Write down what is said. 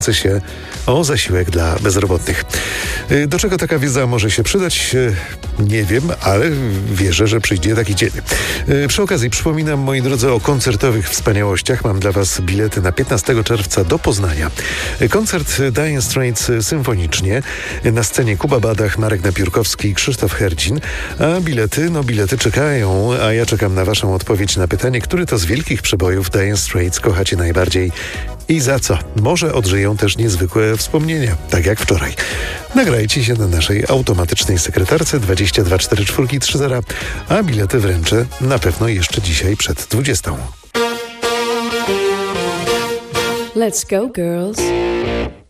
się o zasiłek dla bezrobotnych. Do czego taka wiedza może się przydać? Nie wiem, ale wierzę, że przyjdzie taki dzień. Przy okazji przypominam, moi drodzy, o koncertowych wspaniałościach. Mam dla Was bilety na 15 czerwca do Poznania. Koncert Dire Straits symfonicznie. Na scenie Kuba Badach, Marek Napiórkowski i Krzysztof Herdzin. A bilety czekają, a ja czekam na Waszą odpowiedź na pytanie, który to z wielkich przebojów Dire Straits kochacie najbardziej i za co? Może odżyją też niezwykłe wspomnienia, tak jak wczoraj. Nagrajcie się na naszej automatycznej sekretarce 224430, a bilety wręczę na pewno jeszcze dzisiaj przed 20. Let's go, girls.